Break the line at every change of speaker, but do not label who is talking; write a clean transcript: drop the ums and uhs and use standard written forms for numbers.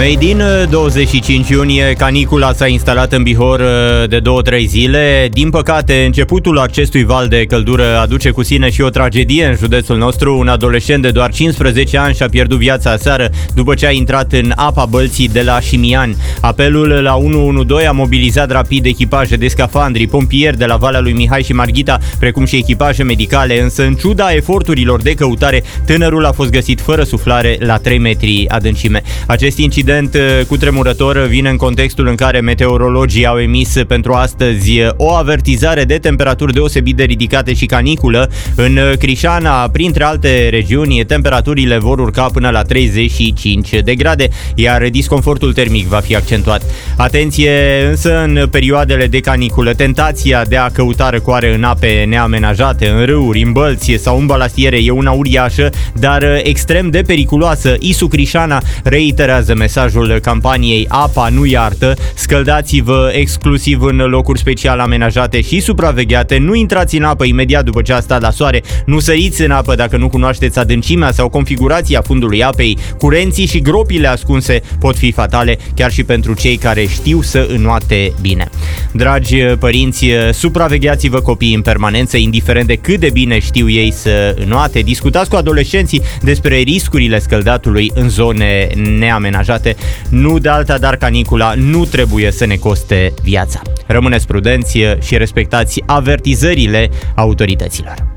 Made in 25 iunie, canicula s-a instalat în Bihor de 2-3 zile. Din păcate, începutul acestui val de căldură aduce cu sine și o tragedie în județul nostru. Un adolescent de doar 15 ani și-a pierdut viața aseară după ce a intrat în apa Bălții de la Șimiani. Apelul la 112 a mobilizat rapid echipaje de scafandri, pompieri de la Valea lui Mihai și Marghita, precum și echipaje medicale, însă în ciuda eforturilor de căutare, tânărul a fost găsit fără suflare la 3 metri adâncime. Acest incident cutremurător vine în contextul în care meteorologii au emis pentru astăzi o avertizare de temperaturi deosebit de ridicate și caniculă. În Crișana, printre alte regiuni, temperaturile vor urca până la 35 de grade, iar disconfortul termic va fi accentuat. Atenție însă în perioadele de caniculă, tentația de a căuta răcoare în ape neamenajate, în râuri, în bălți sau în balastiere e una uriașă, dar extrem de periculoasă. ISU Crișana reiterează mesajul campaniei Apa nu iartă. Scăldați-vă exclusiv în locuri special amenajate și supravegheate, nu intrați în apă imediat după ce a stat la soare, nu săriți în apă dacă nu cunoașteți adâncimea sau configurația fundului apei. Curenții și gropile ascunse pot fi fatale chiar și pentru cei care știu să înoate bine. Dragi părinți, supravegheați-vă copiii în permanență, indiferent de cât de bine știu ei să înoate. Discutați cu adolescenții despre riscurile scăldatului în zone neamenajate. Nu de alta, dar canicula nu trebuie să ne coste viața. Rămâneți prudenți și respectați avertizările autorităților.